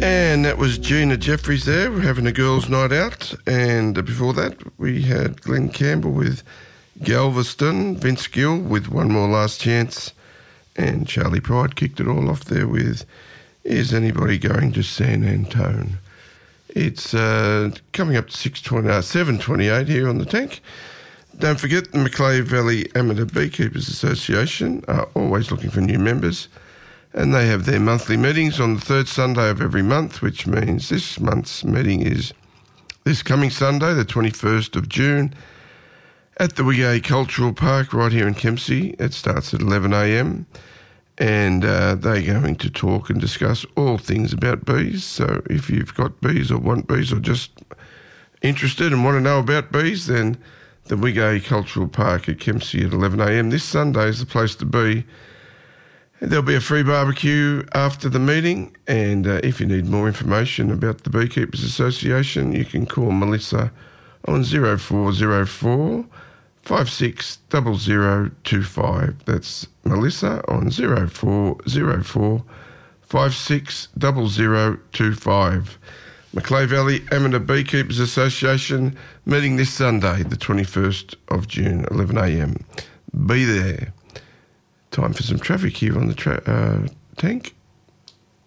And that was Gina Jeffries there. We're having a girls' night out. And before that, we had Glenn Campbell with Galveston, Vince Gill with One More Last Chance, and Charlie Pride kicked it all off there with Is Anybody Going to San Antone? It's coming up to 7:28 here on the tank. Don't forget the Macleay Valley Amateur Beekeepers Association are always looking for new members, and they have their monthly meetings on the third Sunday of every month, which means this month's meeting is this coming Sunday, the 21st of June, at the Wigay Cultural Park right here in Kempsey. It starts at 11 a.m, and they're going to talk and discuss all things about bees. So if you've got bees or want bees or just interested and want to know about bees, then the Wigay Cultural Park at Kempsey at 11 a.m. this Sunday is the place to be. There'll be a free barbecue after the meeting, and if you need more information about the Beekeepers Association, you can call Melissa on 0404 560025. That's Melissa on 0404 560025. Macleay Valley Amateur Beekeepers Association meeting this Sunday, the 21st of June, 11 a.m. Be there. Time for some traffic here on the tank.